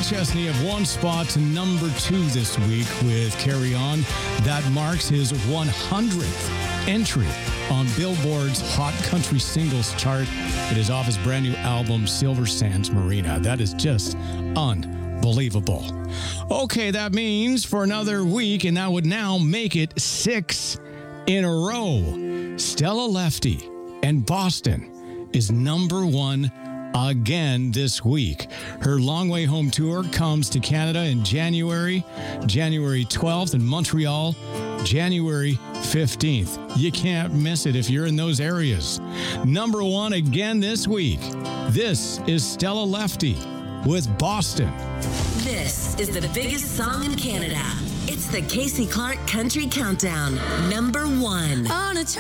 Chesney have one spot to number 2 this week with Carry On. That marks his 100th entry on Billboard's Hot Country Singles chart. It is off his brand new album, Silver Sands Marina. That is just unbelievable. Okay, that means for another week, and that would now make it 6 in a row. Stella Lefty and Boston is number 1 again this week. Her Long Way Home tour comes to Canada in January 12th, in Montreal, January 15th. You can't miss it if you're in those areas. Number 1 again this week. This is Stella Lefty with Boston. This is the biggest song in Canada. It's the Casey Clark Country Countdown, number 1. On a